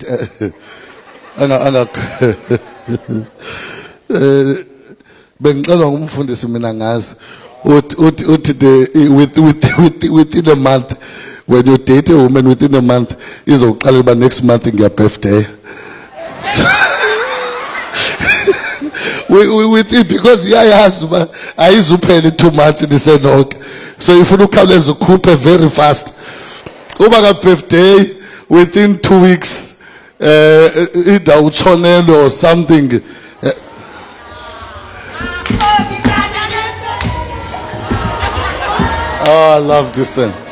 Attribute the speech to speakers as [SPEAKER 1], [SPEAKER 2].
[SPEAKER 1] date bengicela ngumfundisi mina ngazi within a month, when you date a woman within a month, izoqala ba next month in your birthday. With it, because yayazi ba ayizuphela 2 months nisenonke, so ifuna ukhawuleza ukhuphe very fast. Uba ka birthday within 2 weeks either uchonelo or something. Oh, I love this.